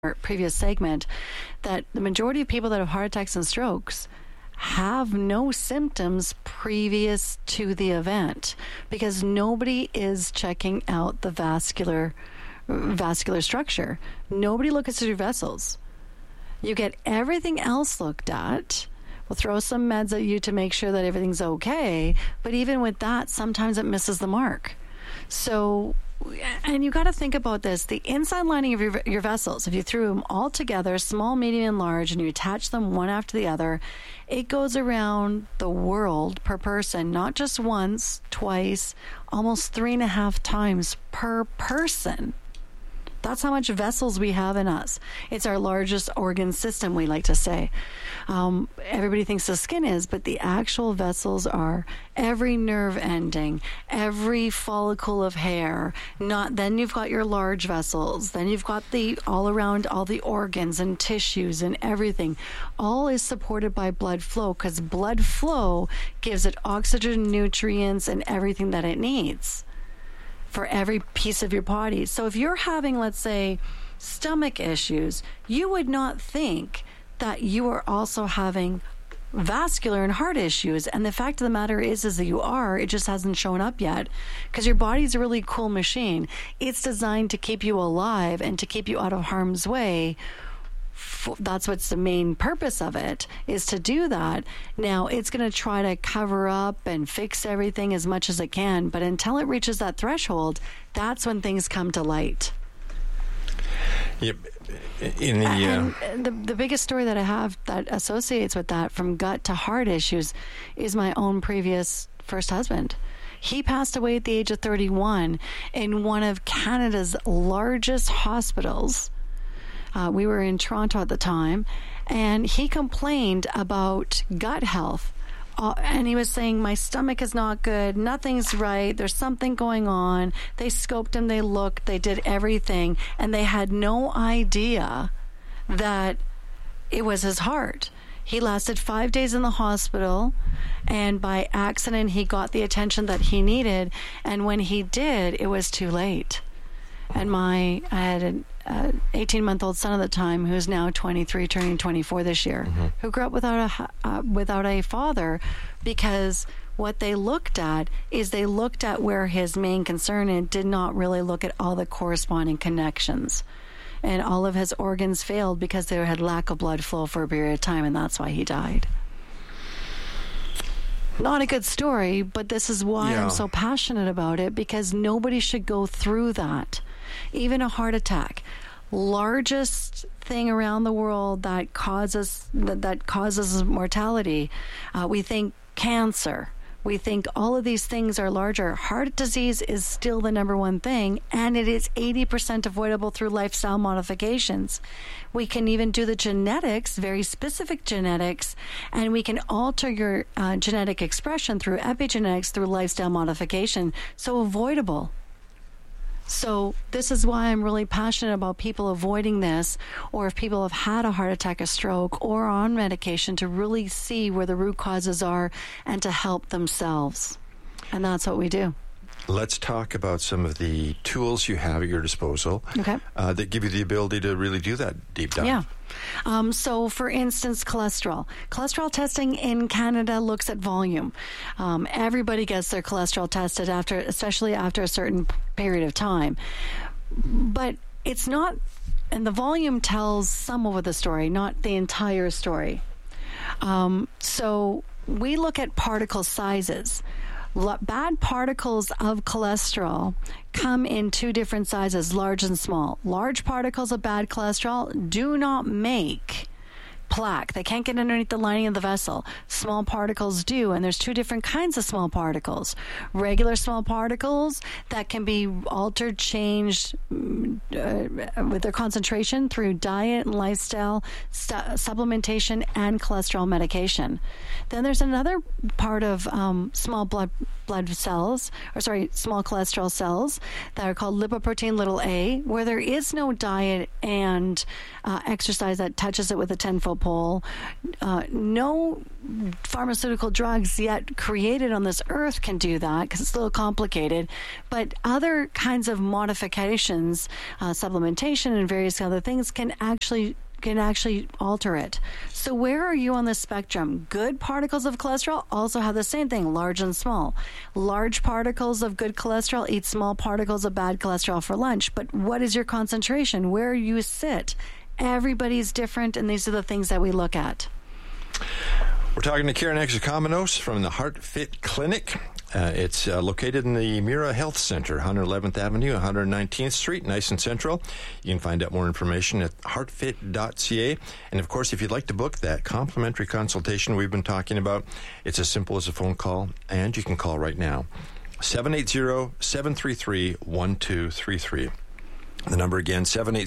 our previous segment, that the majority of people that have heart attacks and strokes have no symptoms previous to the event because nobody is checking out the vascular structure. Nobody looks at your vessels. You get everything else looked at. We'll throw some meds at you to make sure that everything's okay, but even with that, sometimes it misses the mark. So, and you got to think about this, the inside lining of your vessels, if you threw them all together, small, medium, and large, and you attach them one after the other, it goes around the world per person, not just once, twice, almost 3.5 times per person. That's how much vessels we have in us. It's our largest organ system, we like to say. Everybody thinks the skin is, but the actual vessels are every nerve ending, every follicle of hair. Then you've got your large vessels. Then you've got the all around, all the organs and tissues and everything. All is supported by blood flow because blood flow gives it oxygen, nutrients, and everything that it needs for every piece of your body. So if you're having, let's say, stomach issues, you would not think that you are also having vascular and heart issues. And the fact of the matter is that you are. It just hasn't shown up yet because your body's a really cool machine. It's designed to keep you alive and to keep you out of harm's way. That's what's the main purpose of it, is to do that. Now, it's going to try to cover up and fix everything as much as it can, but until it reaches that threshold, that's when things come to light. Yep. The biggest story that I have that associates with that, from gut to heart issues, is my own previous first husband. He passed away at the age of 31 in one of Canada's largest hospitals. We were in Toronto at the time, and he complained about gut health. And he was saying, my stomach is not good, nothing's right, there's something going on. They scoped him, they looked, they did everything, and they had no idea that it was his heart. He lasted 5 days in the hospital, and by accident he got the attention that he needed, and when he did, it was too late. And I had an 18-month-old son at the time, who's now 23, turning 24 this year, who grew up without a father, because what they looked at is they looked at where his main concern and did not really look at all the corresponding connections. And all of his organs failed because they had lack of blood flow for a period of time, and that's why he died. Not a good story, but this is why I'm so passionate about it, because nobody should go through that. Even a heart attack, largest thing around the world that causes mortality. We think cancer. We think all of these things are larger. Heart disease is still the number one thing, and it is 80% avoidable through lifestyle modifications. We can even do the genetics, very specific genetics, and we can alter your genetic expression through epigenetics, through lifestyle modification. So avoidable. So this is why I'm really passionate about people avoiding this, or if people have had a heart attack, a stroke, or are on medication, to really see where the root causes are and to help themselves. And that's what we do. Let's talk about some of the tools you have at your disposal that give you the ability to really do that deep dive. Yeah. So, for instance, cholesterol. Cholesterol testing in Canada looks at volume. Everybody gets their cholesterol tested especially after a certain period of time. But it's not, and the volume tells some of the story, not the entire story. So we look at particle sizes. Bad particles of cholesterol come in two different sizes, large and small. Large particles of bad cholesterol do not make plaque. They can't get underneath the lining of the vessel. Small particles do, and there's two different kinds of small particles. Regular small particles that can be altered, changed with their concentration through diet and lifestyle, supplementation, and cholesterol medication. Then there's another part of small blood small cholesterol cells that are called lipoprotein little a, where there is no diet and exercise that touches it with a 10-foot pole. No pharmaceutical drugs yet created on this earth can do that because it's a little complicated. But other kinds of modifications, supplementation and various other things can actually alter it. So where are you on the spectrum? Good particles of cholesterol also have the same thing, large and small. Large particles of good cholesterol eat small particles of bad cholesterol for lunch. But what is your concentration? Where you sit? Everybody's different, and these are the things that we look at. We're talking to Karen Exarchopoulos from the HeartFit Clinic. It's located in the Mira Health Center, 111th Avenue, 119th Street, nice and central. You can find out more information at heartfit.ca. And, of course, if you'd like to book that complimentary consultation we've been talking about, it's as simple as a phone call, and you can call right now, 780-733-1233. The number again,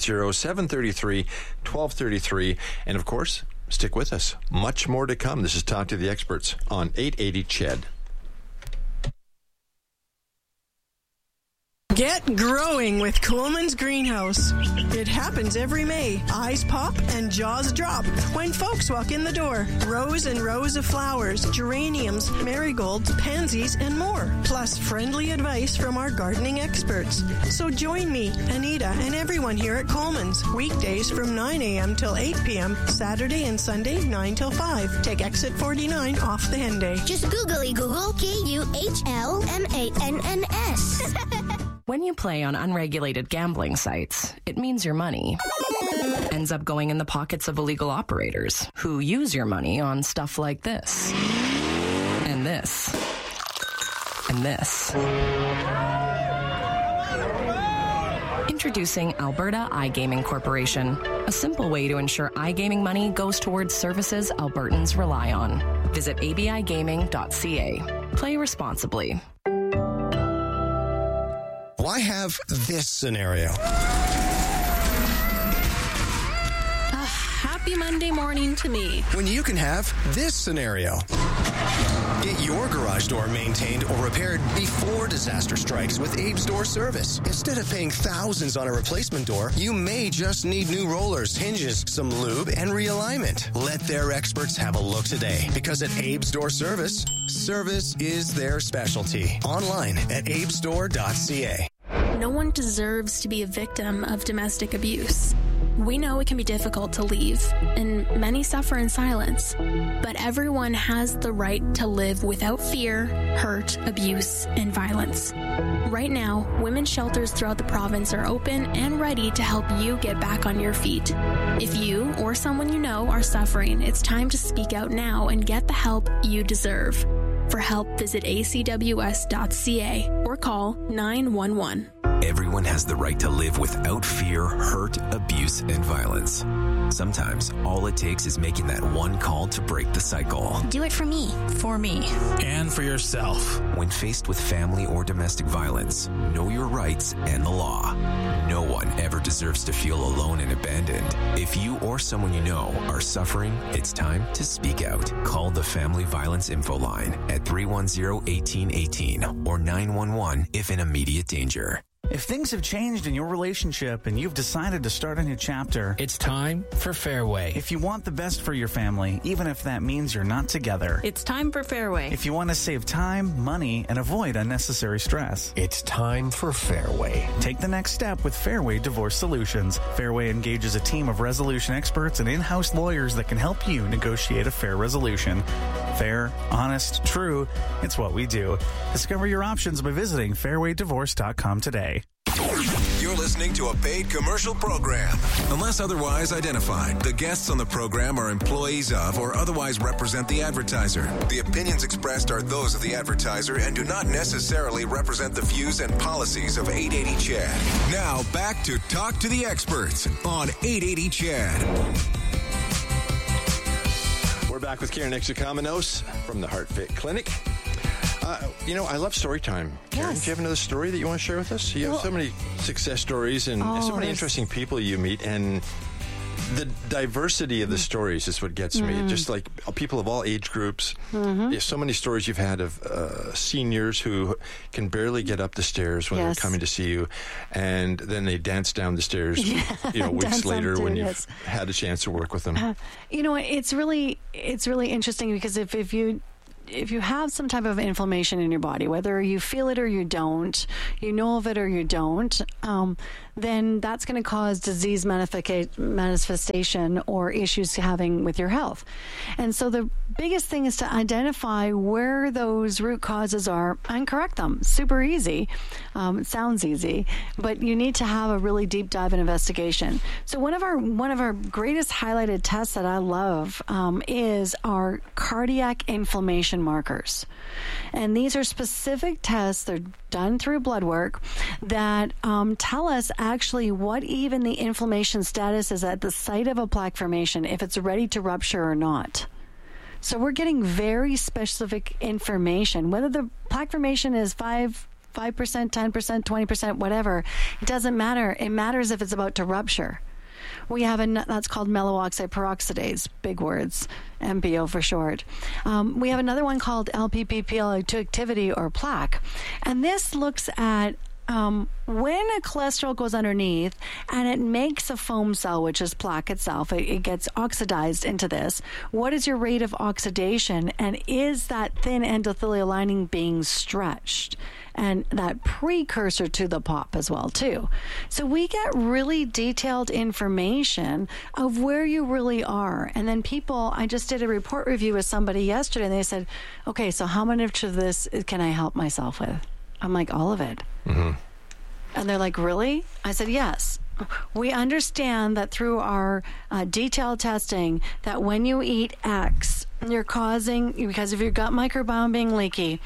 780-733-1233. And, of course, stick with us. Much more to come. This is Talk to the Experts on 880 CHED. Get growing with Coleman's Greenhouse. It happens every May. Eyes pop and jaws drop when folks walk in the door. Rows and rows of flowers, geraniums, marigolds, pansies, and more. Plus friendly advice from our gardening experts. So join me, Anita, and everyone here at Coleman's. Weekdays from 9 a.m. till 8 p.m. Saturday and Sunday, 9 till 5. Take exit 49 off the Henday. Just Google KUHLMANNS. When you play on unregulated gambling sites, it means your money ends up going in the pockets of illegal operators who use your money on stuff like this, and this, and this. Introducing Alberta iGaming Corporation, a simple way to ensure iGaming money goes towards services Albertans rely on. Visit abigaming.ca. Play responsibly. Why have this scenario? Happy Monday morning to me. When you can have this scenario. Get your garage door maintained or repaired before disaster strikes with Abe's Door Service. Instead of paying thousands on a replacement door, you may just need new rollers, hinges, some lube, and realignment. Let their experts have a look today, because at Abe's Door Service, service is their specialty. Online at abesdoor.ca. No one deserves to be a victim of domestic abuse. We know it can be difficult to leave, and many suffer in silence. But everyone has the right to live without fear, hurt, abuse, and violence. Right now, women's shelters throughout the province are open and ready to help you get back on your feet. If you or someone you know are suffering, it's time to speak out now and get the help you deserve. For help, visit acws.ca or call 911. Everyone has the right to live without fear, hurt, abuse, and violence. Sometimes, all it takes is making that one call to break the cycle. Do it for me. For me. And for yourself. When faced with family or domestic violence, know your rights and the law. No one ever deserves to feel alone and abandoned. If you or someone you know are suffering, it's time to speak out. Call the Family Violence Info Line at 310-1818 or 911 if in immediate danger. If things have changed in your relationship and you've decided to start a new chapter, it's time for Fairway. If you want the best for your family, even if that means you're not together, it's time for Fairway. If you want to save time, money, and avoid unnecessary stress, it's time for Fairway. Take the next step with Fairway Divorce Solutions. Fairway engages a team of resolution experts and in-house lawyers that can help you negotiate a fair resolution. Fair, honest, true, it's what we do. Discover your options by visiting fairwaydivorce.com today. You're listening to a paid commercial program. Unless otherwise identified, the guests on the program are employees of or otherwise represent the advertiser. The opinions expressed are those of the advertiser and do not necessarily represent the views and policies of 880 CHED. Now, back to Talk to the Experts on 880 CHED. We're back with Karen Exarchopoulos from the HeartFit Clinic. I love story time. Karen, yes. Do you have another story that you want to share with us? You have so many success stories and so many interesting people you meet, and The diversity of the stories is what gets me. Just like people of all age groups. There's so many stories you've had of seniors who can barely get up the stairs when they're coming to see you, and then they dance down the stairs, weeks later when you've had a chance to work with them. It's really interesting because if you have some type of inflammation in your body, whether you feel it or you don't, you know of it or you don't, then that's going to cause disease manifestation or issues having with your health. And so the biggest thing is to identify where those root causes are and correct them. Super easy. It sounds easy, but you need to have a really deep dive and investigation. So one of our greatest highlighted tests that I love is our cardiac inflammation markers. And these are specific tests. They're done through blood work that tell us actually what even the inflammation status is at the site of a plaque formation, if it's ready to rupture or not. So we're getting very specific information. Whether the plaque formation is 5%, 10%, 20%, whatever, it doesn't matter. It matters if it's about to rupture. We have that's called mellow-oxide peroxidase, big words, MPO for short. We have another one called LPPPL2 activity or plaque. And this looks at when a cholesterol goes underneath and it makes a foam cell, which is plaque itself, it gets oxidized into this. What is your rate of oxidation? And is that thin endothelial lining being stretched? And that precursor to the pop as well, too. So we get really detailed information of where you really are. And then I just did a report review with somebody yesterday, and they said, okay, so how much of this can I help myself with? I'm like, all of it. Mm-hmm. And they're like, really? I said, yes. We understand that through our detailed testing that when you eat X, you're causing, because of your gut microbiome being leaky,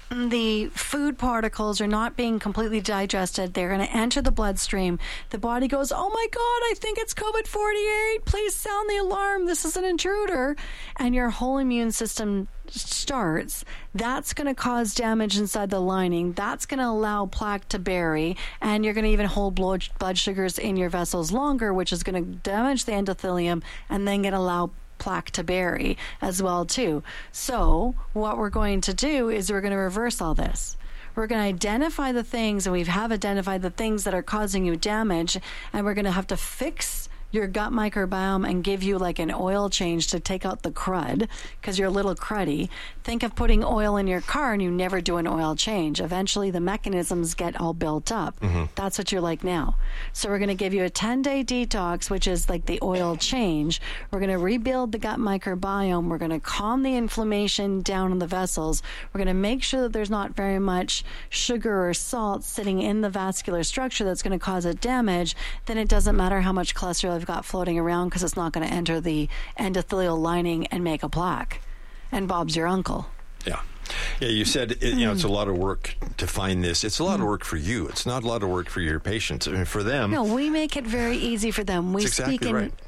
the food particles are not being completely digested. They're going to enter the bloodstream. The body goes, oh my God, I think it's COVID-48. Please sound the alarm. This is an intruder. And your whole immune system starts. That's going to cause damage inside the lining. That's going to allow plaque to bury. And you're going to even hold blood sugars in your vessels longer, which is going to damage the endothelium and then going to allow plaque to bury as well too. So what we're going to do is we're going to reverse all this. We're going to identify the things, and we have identified the things that are causing you damage, and we're going to have to fix your gut microbiome and give you like an oil change to take out the crud because you're a little cruddy. Think of putting oil in your car and you never do an oil change. Eventually the mechanisms get all built up. Mm-hmm. That's what you're like now. So we're going to give you a 10-day detox, which is like the oil change. We're going to rebuild the gut microbiome. We're going to calm the inflammation down in the vessels. We're going to make sure that there's not very much sugar or salt sitting in the vascular structure that's going to cause it damage. Then it doesn't matter how much cholesterol I've got floating around because it's not going to enter the endothelial lining and make a plaque. And Bob's your uncle. Yeah. Yeah, you said it's a lot of work to find this. It's a lot of work for you. It's not a lot of work for your patients. I mean, for them. No, we make it very easy for them. We speak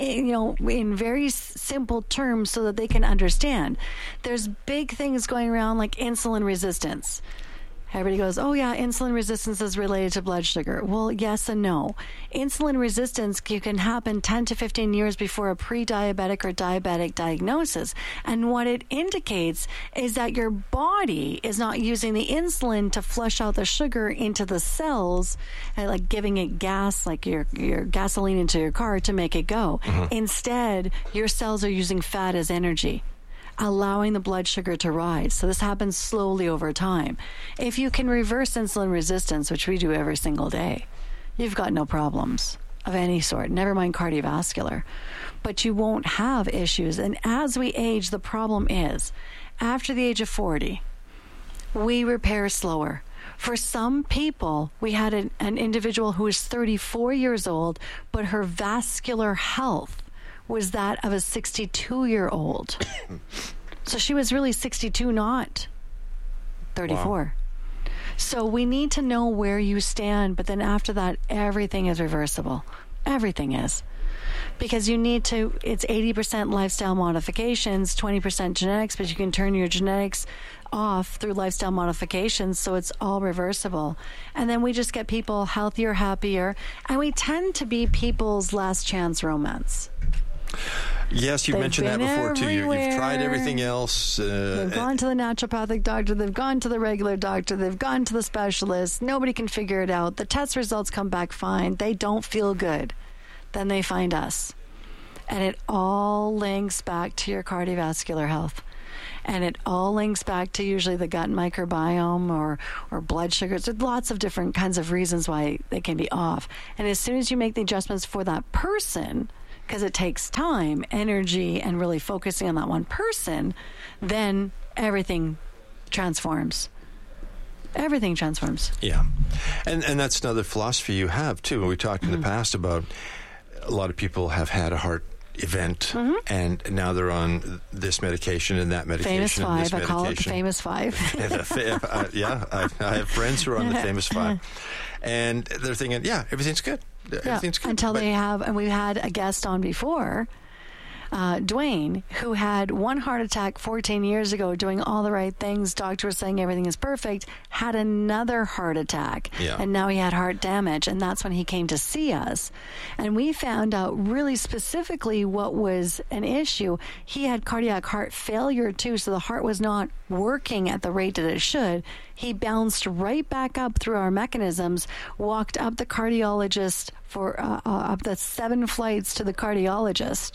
in very simple terms so that they can understand. There's big things going around like insulin resistance. Everybody goes, oh yeah, insulin resistance is related to blood sugar. Well, yes and no. Insulin resistance can happen 10 to 15 years before a pre-diabetic or diabetic diagnosis. And what it indicates is that your body is not using the insulin to flush out the sugar into the cells, like giving it gas, like your gasoline into your car to make it go. Mm-hmm. Instead, your cells are using fat as energy, allowing the blood sugar to rise. So this happens slowly over time. If you can reverse insulin resistance, which we do every single day, you've got no problems of any sort, never mind cardiovascular. But you won't have issues. And as we age, the problem is, after the age of 40, we repair slower. For some people, we had an individual who was 34 years old, but her vascular health was that of a 62-year-old. So she was really 62, not 34. Wow. So we need to know where you stand, but then after that, everything is reversible. Everything is. Because you need to, it's 80% lifestyle modifications, 20% genetics, but you can turn your genetics off through lifestyle modifications, so it's all reversible. And then we just get people healthier, happier, and we tend to be people's last chance romance. Yes, you They've mentioned that been before, too. You've tried everywhere. everything else. They've gone to the naturopathic doctor. They've gone to the regular doctor. They've gone to the specialist. Nobody can figure it out. The test results come back fine. They don't feel good. Then they find us. And it all links back to your cardiovascular health. And it all links back to usually the gut microbiome or blood sugars. There's lots of different kinds of reasons why they can be off. And as soon as you make the adjustments for that person, because it takes time, energy, and really focusing on that one person, then everything transforms. Everything transforms. Yeah. And that's another philosophy you have, too. We talked in the past about a lot of people have had a heart event, and now they're on this medication and that medication. Famous and five. this I call it the medication. famous five. Yeah, I have friends who are on the famous five. And they're thinking, yeah, everything's good. Everything's good. Until they have, and we've had a guest on before, Dwayne, who had one heart attack 14 years ago, doing all the right things. Doctor was saying everything is perfect, had another heart attack. Yeah. And now he had heart damage. And that's when he came to see us. And we found out really specifically what was an issue. He had cardiac heart failure too. So the heart was not working at the rate that it should. He bounced right back up through our mechanisms, walked up the cardiologist for up the 7 flights to the cardiologist.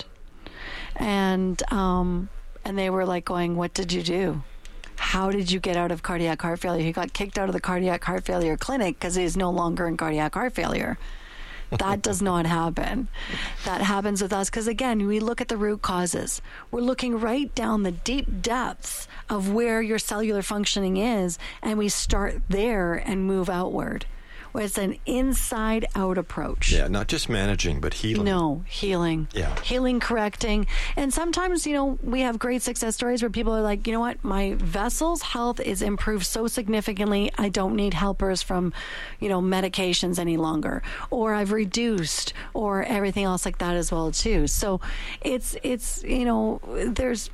And they were like going, what did you do? How did you get out of cardiac heart failure? He got kicked out of the cardiac heart failure clinic because he's no longer in cardiac heart failure. That does not happen. That happens with us because, again, we look at the root causes. We're looking right down the deep depths of where your cellular functioning is, and we start there and move outward. Where it's an inside-out approach. Yeah, not just managing, but healing. No, healing. Yeah. Healing, correcting. And sometimes, we have great success stories where people are like, you know what, my vessel's health is improved so significantly, I don't need helpers from, medications any longer. Or I've reduced, or everything else like that as well, too. So it's there's...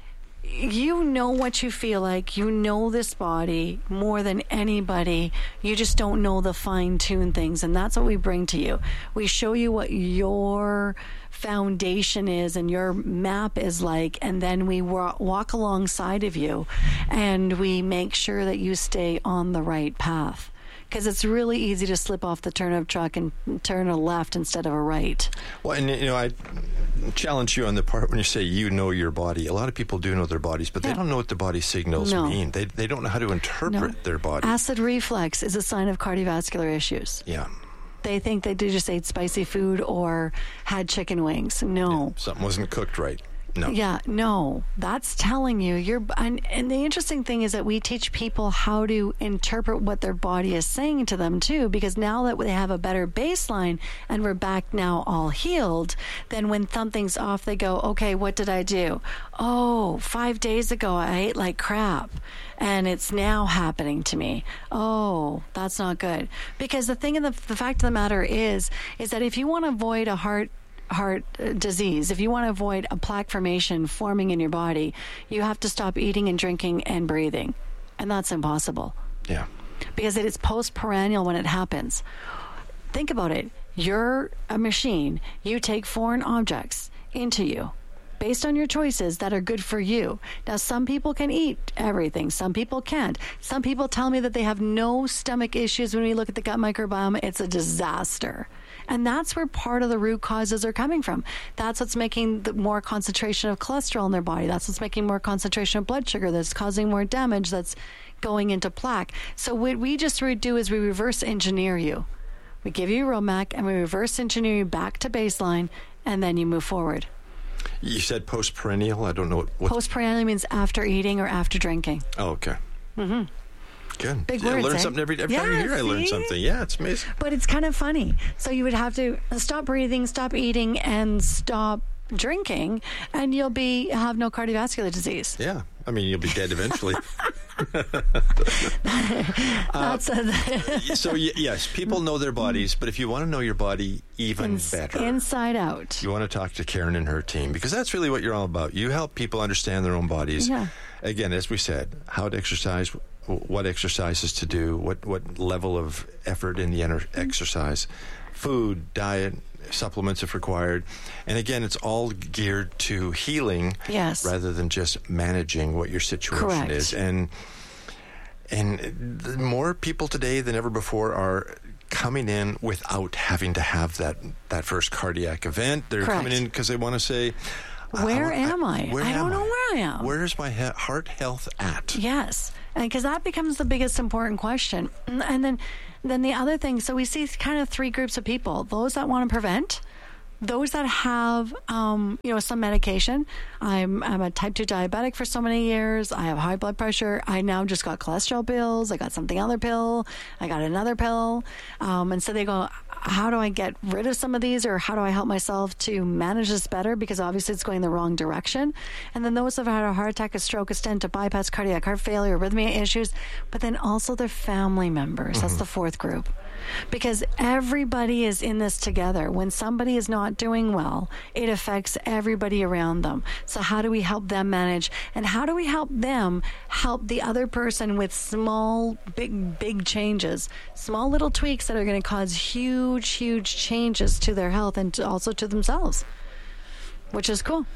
You know what you feel like. You know this body more than anybody. You just don't know the fine-tuned things, and that's what we bring to you. We show you what your foundation is and your map is like, and then we walk alongside of you, and we make sure that you stay on the right path. Because it's really easy to slip off the turn-up truck and turn a left instead of a right. Well, and I challenge you on the part when you say you know your body. A lot of people do know their bodies, but they don't know what the body signals mean. They don't know how to interpret their body. Acid reflux is a sign of cardiovascular issues. Yeah. They think they just ate spicy food or had chicken wings. No. Yeah, something wasn't cooked right. No. Yeah, no. That's telling you and the interesting thing is that we teach people how to interpret what their body is saying to them too, because now that they have a better baseline and we're back now all healed, then when something's off, they go, okay, what did I do? Oh, 5 days ago I ate like crap and it's now happening to me. Oh, that's not good. Because the thing, the fact of the matter is that if you want to avoid a heart disease, if you want to avoid a plaque formation forming in your body, you have to stop eating and drinking and breathing. And that's impossible. Yeah. Because it is post-perennial when it happens. Think about it. You're a machine. You take foreign objects into you based on your choices that are good for you. Now, some people can eat everything. Some people can't. Some people tell me that they have no stomach issues. When we look at the gut microbiome, it's a disaster. And that's where part of the root causes are coming from. That's what's making the more concentration of cholesterol in their body. That's what's making more concentration of blood sugar. That's causing more damage. That's going into plaque. So what we just do is we reverse engineer you. We give you Romac and we reverse engineer you back to baseline, and then you move forward. You said post-perennial? I don't know what... Post-perennial means after eating or after drinking. Oh, okay. Mm-hmm. Good. Big I words, learn something every time you're here. I learn something. Yeah, it's amazing. But it's kind of funny. So you would have to stop breathing, stop eating, and stop drinking, and you'll have no cardiovascular disease. Yeah. I mean, you'll be dead eventually. So, yes, people know their bodies, but if you want to know your body even better, inside out, you want to talk to Karen and her team, because that's really what you're all about. You help people understand their own bodies. Yeah. Again, as we said, how to exercise, what exercises to do, what level of effort in the exercise, food, diet, supplements if required. And again, it's all geared to healing rather than just managing what your situation is. And more people today than ever before are coming in without having to have that first cardiac event. They're coming in because they want to say, where am I? I don't know where I am. Where is my heart health at? Yes, because that becomes the biggest important question. And then the other thing, so we see kind of three groups of people: those that want to prevent, those that have, some medication. I'm a type 2 diabetic for so many years. I have high blood pressure. I now just got cholesterol pills. I got something other pill. I got another pill. And so they go, how do I get rid of some of these, or how do I help myself to manage this better? Because obviously it's going the wrong direction. And then those that have had a heart attack, a stroke, a stent, a bypass, cardiac heart failure, arrhythmia issues, but then also their family members. That's the fourth group. Because everybody is in this together. When somebody is not doing well, it affects everybody around them. So how do we help them manage? And how do we help them help the other person with small, big changes, small little tweaks that are going to cause huge changes to their health and also to themselves, which is cool.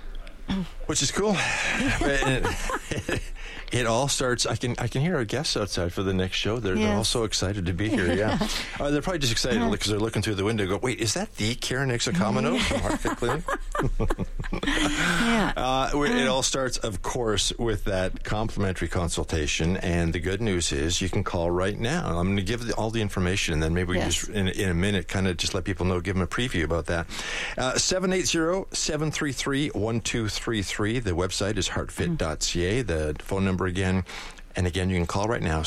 It all starts. I can hear our guests outside for the next show. They're all so excited to be here. Yeah, they're probably just excited because they're looking through the window. And go, wait, is that the Karen Exocomino from HeartFit Clinic? It all starts, of course, with that complimentary consultation. And the good news is you can call right now. I'm going to give all the information, and then maybe we just in a minute kind of just let people know, give them a preview about that. 780-733-1233. The website is heartfit.ca. The phone number again, and again, you can call right now,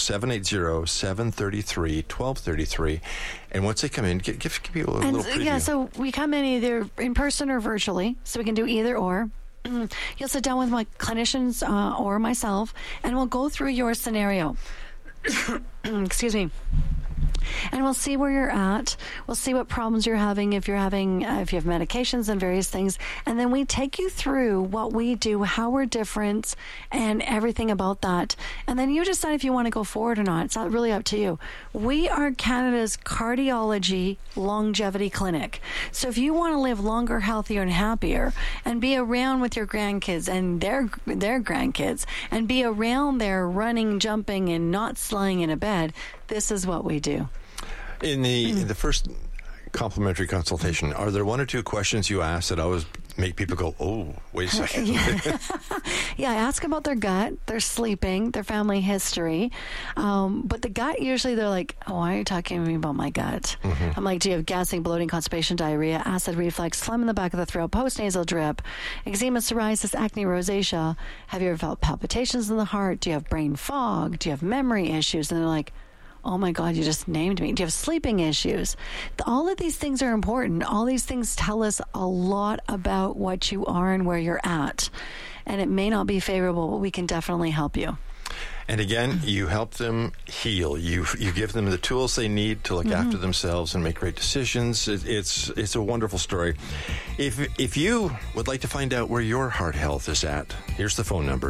780-733-1233. And once they come in, give people a little preview. Yeah, so we come in either in person or virtually, so we can do either or. You'll sit down with my clinicians or myself, and we'll go through your scenario. Excuse me. And we'll see where you're at. We'll see what problems you're having, if you have medications and various things. And then we take you through what we do, how we're different, and everything about that. And then you decide if you want to go forward or not. It's not really up to you. We are Canada's cardiology longevity clinic. So if you want to live longer, healthier, and happier, and be around with your grandkids and their grandkids, and be around there running, jumping, and not lying in a bed, this is what we do. In the first complimentary consultation, are there one or two questions you ask that always make people go, oh, wait a second? Yeah, I ask about their gut, their sleeping, their family history. But the gut, usually they're like, oh, why are you talking to me about my gut? I'm like, do you have gassing, bloating, constipation, diarrhea, acid reflux, phlegm in the back of the throat, postnasal drip, eczema, psoriasis, acne, rosacea? Have you ever felt palpitations in the heart? Do you have brain fog? Do you have memory issues? And they're like, oh my God, you just named me. Do you have sleeping issues? All of these things are important. All these things tell us a lot about what you are and where you're at. And it may not be favorable, but we can definitely help you. And again, you help them heal. You give them the tools they need to look after themselves and make great decisions. It's a wonderful story. If you would like to find out where your heart health is at, here's the phone number,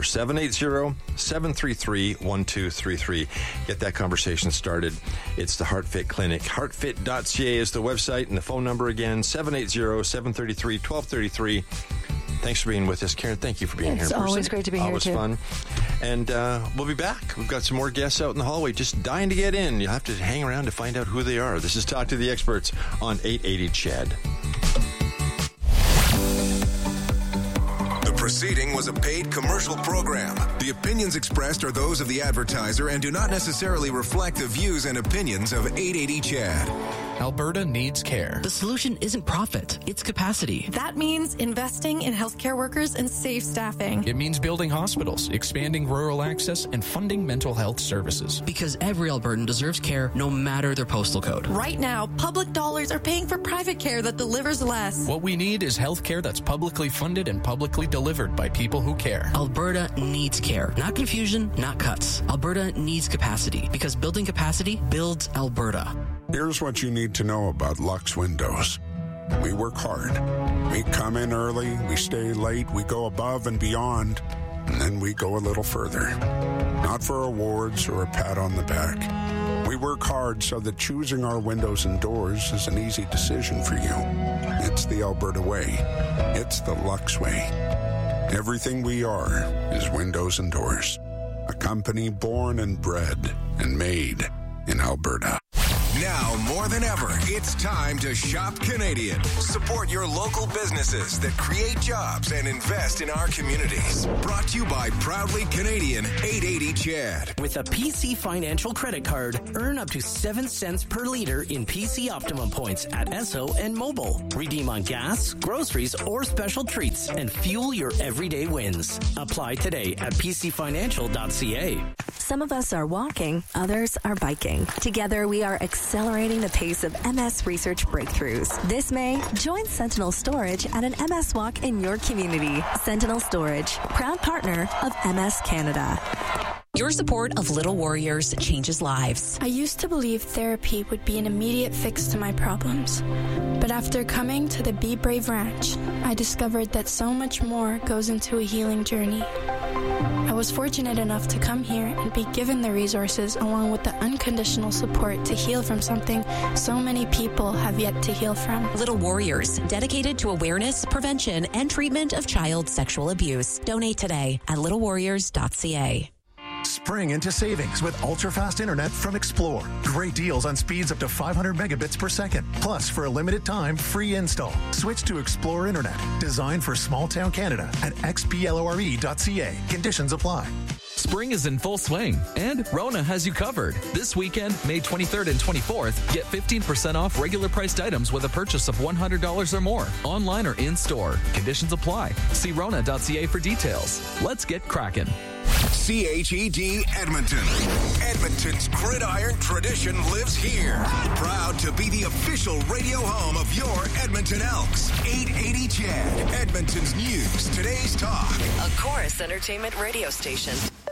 780-733-1233. Get that conversation started. It's the HeartFit Clinic. Heartfit.ca is the website, and the phone number again, 780-733-1233. Thanks for being with us, Karen. Thank you for being here. It's always great to be here, too. Always fun. And we'll be back. We've got some more guests out in the hallway just dying to get in. You'll have to hang around to find out who they are. This is Talk to the Experts on 880 CHED. The proceeding was a paid commercial program. The opinions expressed are those of the advertiser and do not necessarily reflect the views and opinions of 880 CHED. Alberta needs care. The solution isn't profit, it's capacity. That means investing in healthcare workers and safe staffing. It means building hospitals, expanding rural access, and funding mental health services. Because every Albertan deserves care no matter their postal code. Right now, public dollars are paying for private care that delivers less. What we need is health care that's publicly funded and publicly delivered by people who care. Alberta needs care. Not confusion, not cuts. Alberta needs capacity. Because building capacity builds Alberta. Here's what you need to know about Lux Windows. We work hard. We come in early, we stay late, we go above and beyond, and then we go a little further. Not for awards or a pat on the back. We We work hard so that choosing our windows and doors is an easy decision for you. It's the Alberta way. It's the Lux way. Everything we are is windows and doors. A company born and bred and made in Alberta. Now more than ever, it's time to shop Canadian. Support your local businesses that create jobs and invest in our communities. Brought to you by Proudly Canadian 880 CHED. With a PC Financial credit card, earn up to 7 cents per liter in PC Optimum points at Esso and Mobile. Redeem on gas, groceries, or special treats and fuel your everyday wins. Apply today at pcfinancial.ca. Some of us are walking, others are biking. Together, we are accelerating the pace of MS research breakthroughs. This May, join Sentinel Storage at an MS walk in your community. Sentinel Storage, proud partner of MS Canada. Your support of Little Warriors changes lives. I used to believe therapy would be an immediate fix to my problems. But after coming to the Be Brave Ranch, I discovered that so much more goes into a healing journey. I was fortunate enough to come here and be given the resources along with the unconditional support to heal from something so many people have yet to heal from. Little Warriors, dedicated to awareness, prevention, and treatment of child sexual abuse. Donate today at littlewarriors.ca. Spring into savings with ultra-fast internet from Explore. Great deals on speeds up to 500 megabits per second. Plus, for a limited time, free install. Switch to Explore Internet, designed for small-town Canada at xplore.ca. Conditions apply. Spring is in full swing, and Rona has you covered. This weekend, May 23rd and 24th, get 15% off regular priced items with a purchase of $100 or more, online or in-store. Conditions apply. See Rona.ca for details. Let's get cracking. CHED Edmonton. Edmonton's gridiron tradition lives here. Proud to be the official radio home of your Edmonton Elks. 880 CHED, Edmonton's news, today's talk. A Chorus Entertainment radio station.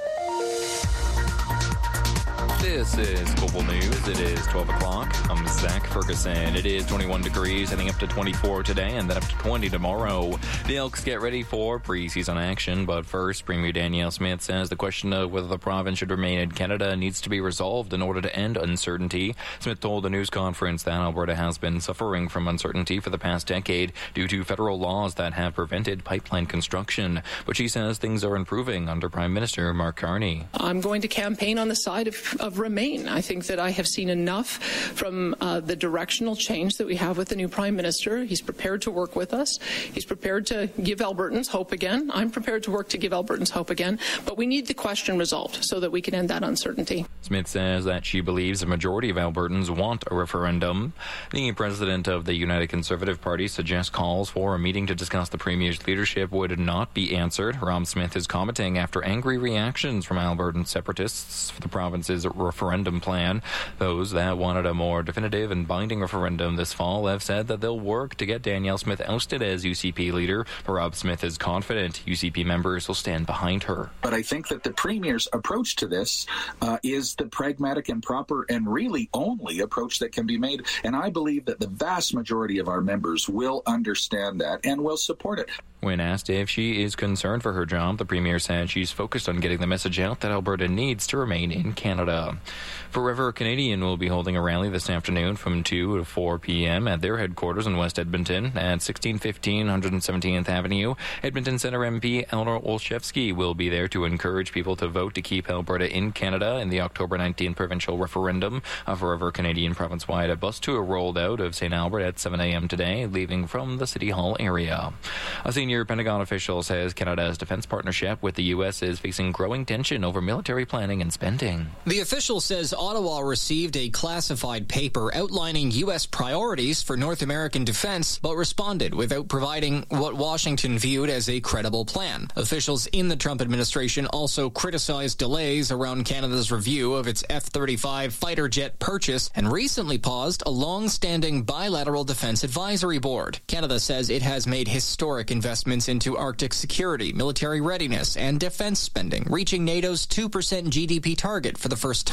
This is Global News. It is 12 o'clock. I'm Zach Ferguson. It is 21 degrees, heading up to 24 today and then up to 20 tomorrow. The Elks get ready for preseason action, but first, Premier Danielle Smith says the question of whether the province should remain in Canada needs to be resolved in order to end uncertainty. Smith told a news conference that Alberta has been suffering from uncertainty for the past decade due to federal laws that have prevented pipeline construction. But she says things are improving under Prime Minister Mark Carney. I'm going to campaign on the side of remain. I think that I have seen enough from the directional change that we have with the new Prime Minister. He's prepared to work with us. He's prepared to give Albertans hope again. I'm prepared to work to give Albertans hope again. But we need the question resolved so that we can end that uncertainty. Smith says that she believes a majority of Albertans want a referendum. The president of the United Conservative Party suggests calls for a meeting to discuss the Premier's leadership would not be answered. Rob Smith is commenting after angry reactions from Albertan separatists for the province's referendum plan. Those that wanted a more definitive and binding referendum this fall have said that they'll work to get Danielle Smith ousted as UCP leader. Rob Smith is confident UCP members will stand behind her. But I think that the Premier's approach to this is the pragmatic and proper and really only approach that can be made. And I believe that the vast majority of our members will understand that and will support it. When asked if she is concerned for her job, the Premier said she's focused on getting the message out that Alberta needs to remain in Canada. Forever Canadian will be holding a rally this afternoon from 2 to 4 p.m. at their headquarters in West Edmonton at 1615 117th Avenue. Edmonton Centre MP Eleanor Olszewski will be there to encourage people to vote to keep Alberta in Canada in the October 19th provincial referendum. A Forever Canadian province-wide a bus tour rolled out of St. Albert at 7 a.m. today, leaving from the City Hall area. A senior Pentagon official says Canada's defense partnership with the U.S. is facing growing tension over military planning and spending. The official says Ottawa received a classified paper outlining U.S. priorities for North American defense, but responded without providing what Washington viewed as a credible plan. Officials in the Trump administration also criticized delays around Canada's review of its F-35 fighter jet purchase and recently paused a long-standing bilateral defense advisory board. Canada says it has made historic investments into Arctic security, military readiness, and defense spending, reaching NATO's 2% GDP target for the first time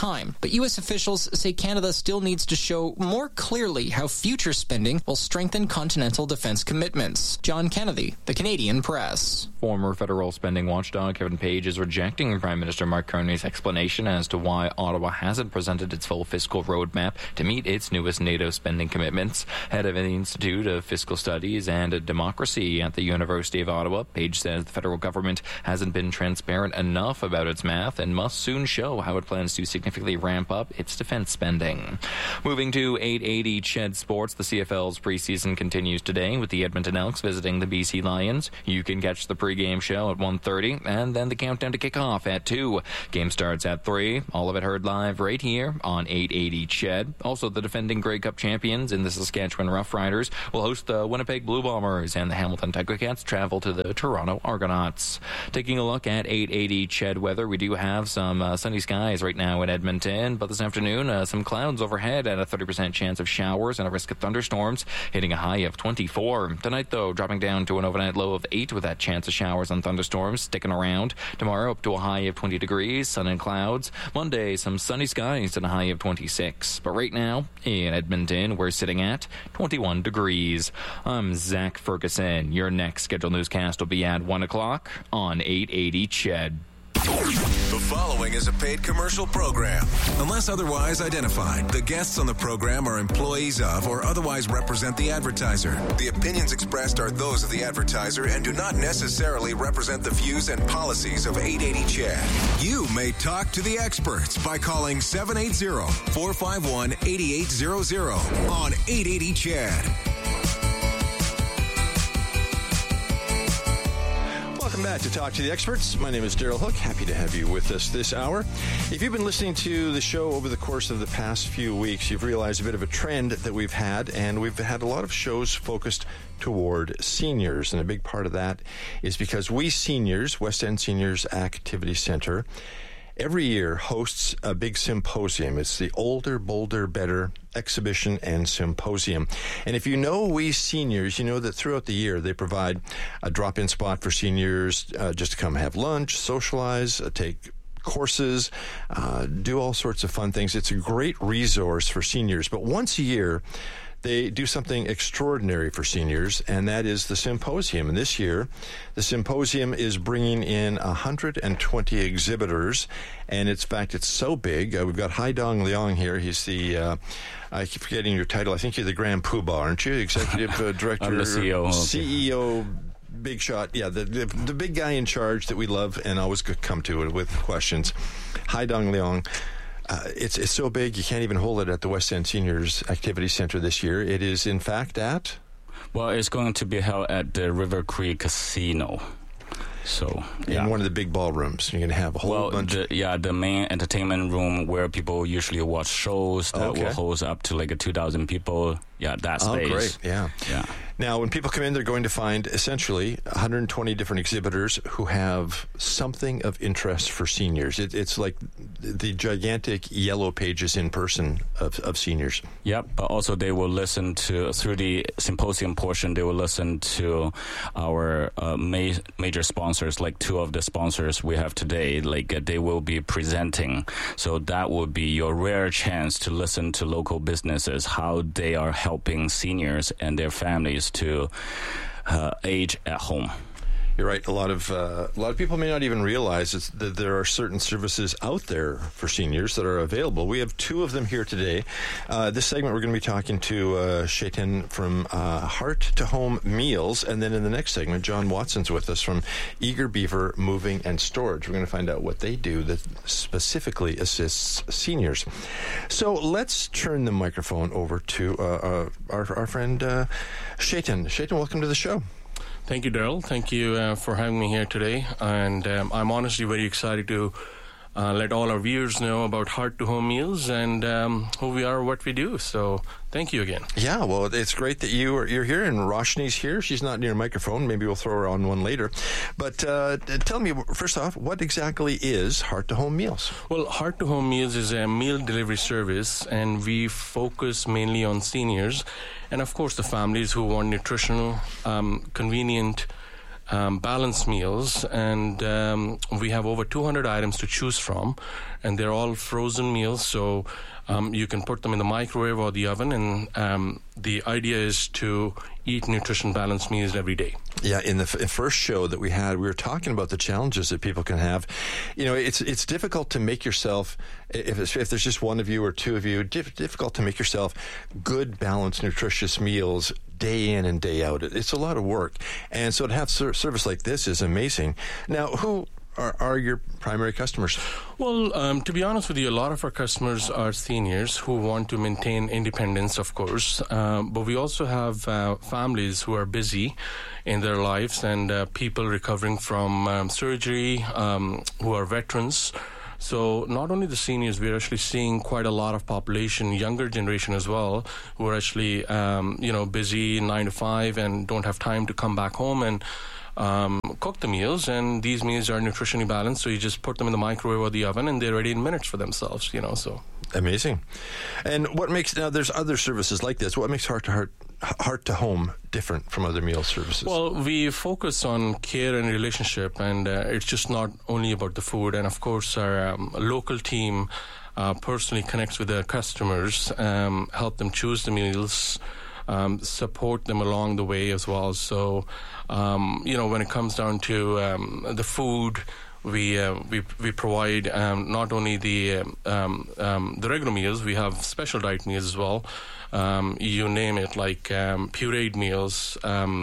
time. But U.S. officials say Canada still needs to show more clearly how future spending will strengthen continental defense commitments. John Kennedy, The Canadian Press. Former federal spending watchdog Kevin Page is rejecting Prime Minister Mark Carney's explanation as to why Ottawa hasn't presented its full fiscal roadmap to meet its newest NATO spending commitments. Head of the Institute of Fiscal Studies and Democracy at the University of Ottawa, Page says the federal government hasn't been transparent enough about its math and must soon show how it plans to significantly ramp up its defense spending. Moving to 880 CHED Sports, the CFL's preseason continues today with the Edmonton Elks visiting the BC Lions. You can catch the pregame show at 1:30 and then the countdown to kickoff at 2. Game starts at 3. All of it heard live right here on 880 CHED. Also, the defending Grey Cup champions in the Saskatchewan Roughriders will host the Winnipeg Blue Bombers, and the Hamilton Tiger-Cats travel to the Toronto Argonauts. Taking a look at 880 CHED weather, we do have some sunny skies right now in Edmonton, but this afternoon some clouds overhead and a 30% chance of showers and a risk of thunderstorms, hitting a high of 24. Tonight, though, dropping down to an overnight low of 8 with that chance of showers and thunderstorms sticking around. Tomorrow, up to a high of 20 degrees, sun and clouds. Monday, some sunny skies and a high of 26. But right now, in Edmonton, we're sitting at 21 degrees. I'm Zach Ferguson. Your next scheduled newscast will be at 1 o'clock on 880 CHED. The following is a paid commercial program. Unless otherwise identified, the guests on the program are employees of or otherwise represent the advertiser. The opinions expressed are those of the advertiser and do not necessarily represent the views and policies of 880 CHED. You may talk to the experts by calling 780-451-8800 on 880 CHED. Welcome back to Talk to the Experts. My name is Daryl Hook. Happy to have you with us this hour. If you've been listening to the show over the course of the past few weeks, you've realized a bit of a trend that we've had, and we've had a lot of shows focused toward seniors. And a big part of that is because we seniors, West End Seniors Activity Center, every year hosts a big symposium. It's the Older, Bolder, Better exhibition and symposium. And if you know we seniors, you know that throughout the year they provide a drop-in spot for seniors just to come have lunch, socialize, take courses, do all sorts of fun things. It's a great resource for seniors. But once a year, they do something extraordinary for seniors, and that is the symposium. And this year, the symposium is bringing in 120 exhibitors, and in fact, it's so big. We've got Hai Dong Leong here. He's the, I keep forgetting your title. I think you're the Grand Poobah, aren't you? Executive Director. I'm the CEO. CEO. Big shot, yeah, the big guy in charge that we love and always come to it with questions. Hai Dong Leong. It's so big you can't even hold it at the West End Seniors Activity Center this year. It is, in fact, at? Well, it's going to be held at the River Creek Casino. So, in one of the big ballrooms, you're going to have a whole bunch. The main entertainment room where people usually watch shows that will host up to like 2,000 people. Yeah, that space. Oh, great! Yeah. Now, when people come in, they're going to find essentially 120 different exhibitors who have something of interest for seniors. It's like the gigantic yellow pages in person of seniors. Yep, but also they will listen to, through the symposium portion, they will listen to our major sponsors, like two of the sponsors we have today, like they will be presenting. So that would be your rare chance to listen to local businesses, how they are helping seniors and their families to age at home. You're right. A lot of people may not even realize that there are certain services out there for seniors that are available. We have two of them here today. This segment, we're going to be talking to Chetan from Heart to Home Meals, and then in the next segment, John Watson's with us from Eager Beaver Moving and Storage. We're going to find out what they do that specifically assists seniors. So let's turn the microphone over to our friend Chetan. Chetan, welcome to the show. Thank you, Daryl. Thank you for having me here today. And I'm honestly very excited to let all our viewers know about Heart to Home Meals and who we are, what we do. So thank you again. Yeah, well, it's great that you're here, and Roshni's here. She's not near a microphone. Maybe we'll throw her on one later. But tell me, first off, what exactly is Heart to Home Meals? Well, Heart to Home Meals is a meal delivery service, and we focus mainly on seniors and, of course, the families who want nutritional, convenient balanced meals, and we have over 200 items to choose from, and they're all frozen meals, so you can put them in the microwave or the oven, and the idea is to eat nutrition balanced meals every day. Yeah, in the first show that we had, we were talking about the challenges that people can have. You know, it's difficult to make yourself, if there's just one of you or two of you, difficult to make yourself good, balanced, nutritious meals day in and day out. It's a lot of work. And so to have service like this is amazing. Now, who are your primary customers? Well, to be honest with you, a lot of our customers are seniors who want to maintain independence, of course. But we also have families who are busy in their lives, and people recovering from surgery, who are veterans. So not only the seniors, we're actually seeing quite a lot of population, younger generation as well, who are actually, busy 9 to 5 and don't have time to come back home and cook the meals, and these meals are nutritionally balanced, so you just put them in the microwave or the oven and they're ready in minutes for themselves, so. Amazing. And what makes, now there's other services like this, what makes Heart to Home different from other meal services? Well, we focus on care and relationship, and it's just not only about the food, and of course our local team personally connects with their customers, help them choose the meals, support them along the way as well. So, when it comes down to the food, we provide not only the regular meals, we have special diet meals as well. You name it, like pureed meals.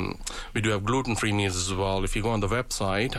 We do have gluten-free meals as well. If you go on the website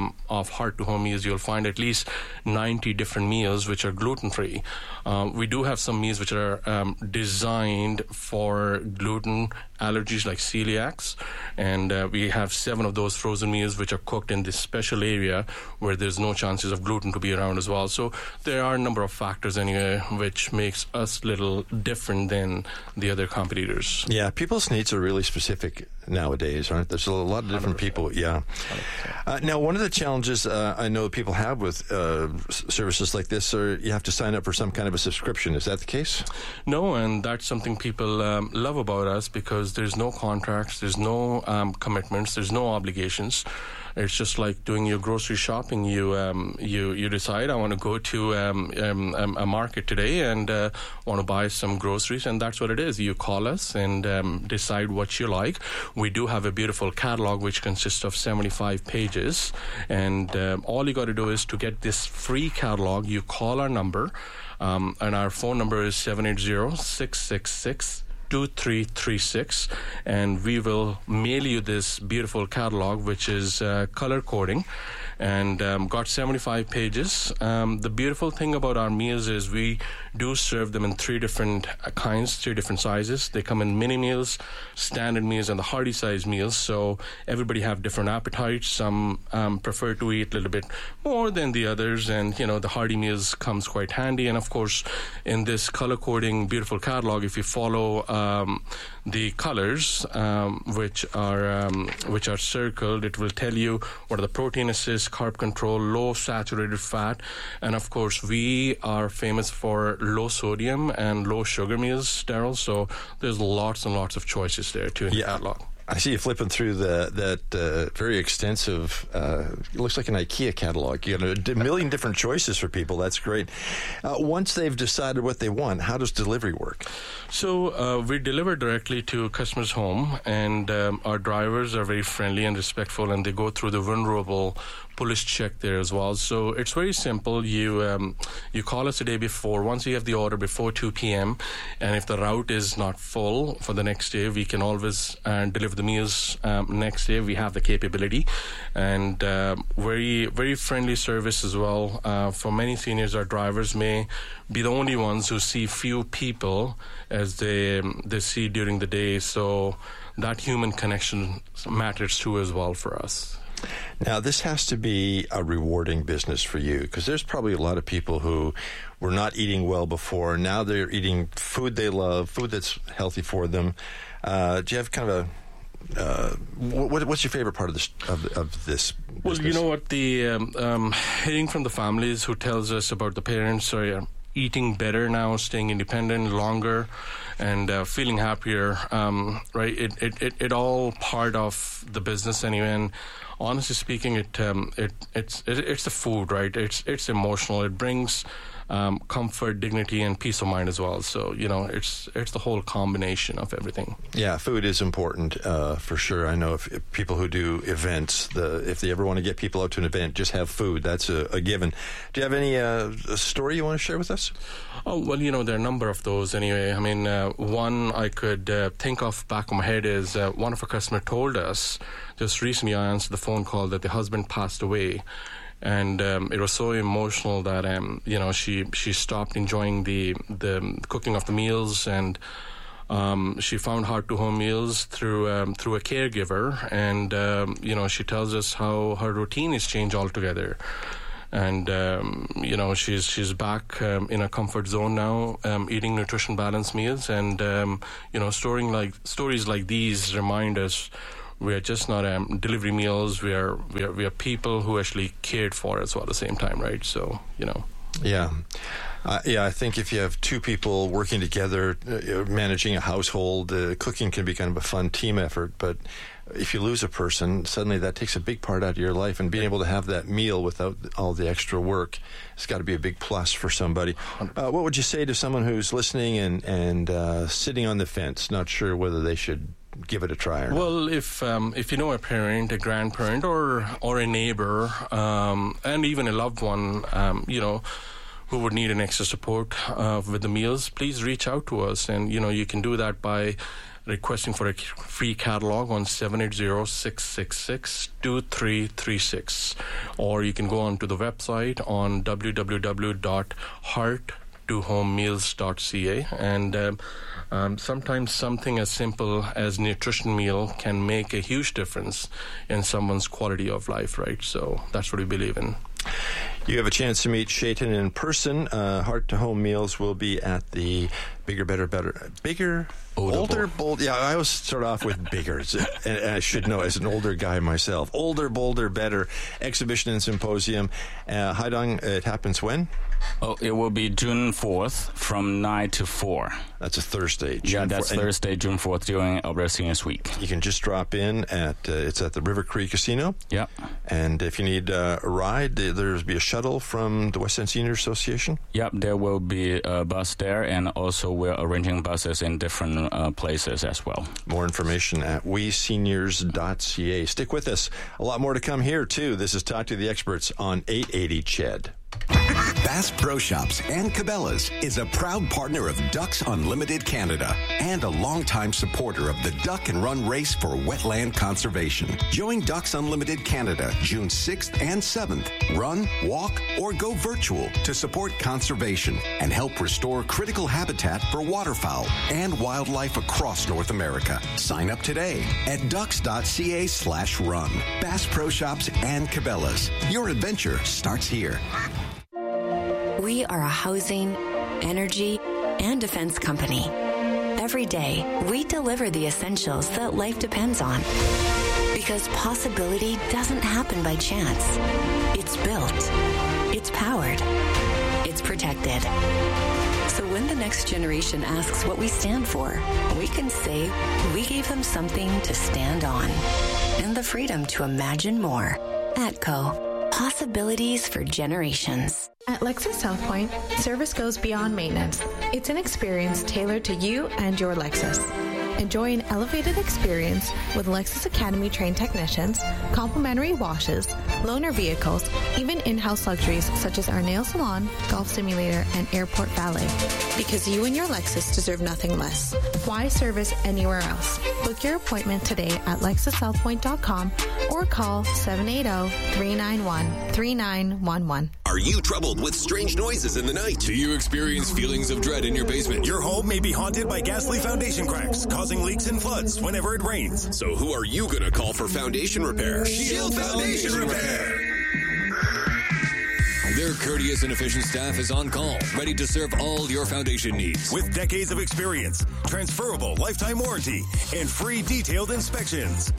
of Heart to Home Meals, you'll find at least 90 different meals which are gluten-free. We do have some meals which are designed for gluten allergies, like celiacs, and we have 7 of those frozen meals which are cooked in this special area where there's no chances of gluten to be around as well. So there are a number of factors anyway which makes us a little different than the other competitors. Yeah, people's needs are really specific nowadays, aren't there? There's a lot of different 100%. People, yeah. Now, one of the challenges I know people have with services like this are you have to sign up for some kind of a subscription. Is that the case? No, and that's something people love about us, because there's no contracts, there's no commitments, there's no obligations. It's just like doing your grocery shopping. You decide, I want to go to a market today and want to buy some groceries, and that's what it is. You call us and decide what you like. We do have a beautiful catalog which consists of 75 pages, and all you got to do is to get this free catalog, you call our number, and our phone number is 780-666 2336, and we will mail you this beautiful catalog, which is color coding and got 75 pages. The beautiful thing about our meals is we do serve them in 3 different kinds, 3 different sizes. They come in mini meals, standard meals, and the hearty size meals. So everybody have different appetites. Some prefer to eat a little bit more than the others, and the hearty meals comes quite handy. And of course, in this color coding beautiful catalog, if you follow the colors which are circled, it will tell you what are the protein assist, carb control, low saturated fat, and of course we are famous for low sodium and low sugar meals, Daryl. So there's lots and lots of choices there too in the catalog. I see you flipping through that very extensive, it looks like an IKEA catalog. You got a million different choices for people. That's great. Once they've decided what they want, how does delivery work? So we deliver directly to customers' home, and our drivers are very friendly and respectful, and they go through the vulnerable police check there as well. So it's very simple. You call us the day before, once you have the order before 2 p.m., and if the route is not full for the next day, we can always deliver the meals next day. We have the capability, and very, very friendly service as well. For many seniors, our drivers may be the only ones who see few people as they see during the day. So that human connection matters too as well for us. Now, this has to be a rewarding business for you, because there's probably a lot of people who were not eating well before. Now they're eating food they love, food that's healthy for them. Do you have kind of what's your favorite part of this business? Well, you know what, the hearing from the families who tells us about the parents are eating better now, staying independent longer, and feeling happier, right? It all part of the business anyway. And honestly speaking, it's the food, right? It's emotional. It brings comfort, dignity, and peace of mind as well. So, it's the whole combination of everything. Yeah, food is important for sure. I know if people who do events, if they ever want to get people out to an event, just have food. That's a given. Do you have any a story you want to share with us? Oh, well, there are a number of those anyway. I mean, one I could think of back of my head is one of our customers told us just recently. I answered the phone call that the husband passed away. And it was so emotional that she stopped enjoying the cooking of the meals, and she found Heart2Home meals through a caregiver, and she tells us how her routine has changed altogether, and she's back in a comfort zone now, eating nutrition balanced meals, and stories like these remind us. We are just not delivery meals. We are people who actually cared for us all at the same time, right? So, Yeah. I think if you have two people working together, managing a household, cooking can be kind of a fun team effort. But if you lose a person, suddenly that takes a big part out of your life. And being able to have that meal without all the extra work has got to be a big plus for somebody. What would you say to someone who's listening and sitting on the fence, not sure whether they should give it a try or not? Well, if you know a parent, a grandparent, or a neighbor, and even a loved one, who would need an extra support with the meals, please reach out to us. And, you can do that by requesting for a free catalog on 780-666-2336. Or you can go on to the website on www.heart2homemeals.ca. And sometimes something as simple as nutrition meal can make a huge difference in someone's quality of life, right? So that's what we believe in. You have a chance to meet Chetan in person. Heart2Home Meals will be at the Older, bold. Yeah, I always start off with bigger, and I should know as an older guy myself. Older, bolder, better exhibition and symposium. Haidong, it happens when? Oh, it will be June 4th from 9 to 4. That's a Thursday. That's Thursday, June 4th, during Alberta Seniors Week. You can just drop in it's at the River Cree Casino. Yeah. And if you need a ride, there'll be a shuttle from the West End Senior Association? Yep, there will be a bus there, and also we're arranging buses in different places as well. More information at weseniors.ca. Stick with us. A lot more to come here, too. This is Talk to the Experts on 880 CHED. Bass Pro Shops and Cabela's is a proud partner of Ducks Unlimited Canada and a longtime supporter of the Duck and Run Race for Wetland Conservation. Join Ducks Unlimited Canada June 6th and 7th. Run, walk, or go virtual to support conservation and help restore critical habitat for waterfowl and wildlife across North America. Sign up today at ducks.ca/run. Bass Pro Shops and Cabela's. Your adventure starts here. We are a housing, energy, and defense company. Every day, we deliver the essentials that life depends on. Because possibility doesn't happen by chance. It's built. It's powered. It's protected. So when the next generation asks what we stand for, we can say we gave them something to stand on. And the freedom to imagine more. ATCO. Possibilities for generations. At Lexus South Point, service goes beyond maintenance. It's an experience tailored to you and your Lexus. Enjoy an elevated experience with Lexus Academy trained technicians, complimentary washes, loaner vehicles, even in-house luxuries such as our nail salon, golf simulator, and airport valet. Because you and your Lexus deserve nothing less. Why service anywhere else? Book your appointment today at LexusSouthPoint.com or call 780-391-3911. Are you troubled with strange noises in the night? Do you experience feelings of dread in your basement? Your home may be haunted by ghastly foundation cracks, causing leaks and floods whenever it rains. So who are you going to call for foundation repair? Shield Foundation Repair! Their courteous and efficient staff is on call, ready to serve all your foundation needs. With decades of experience, transferable lifetime warranty, and free detailed inspections.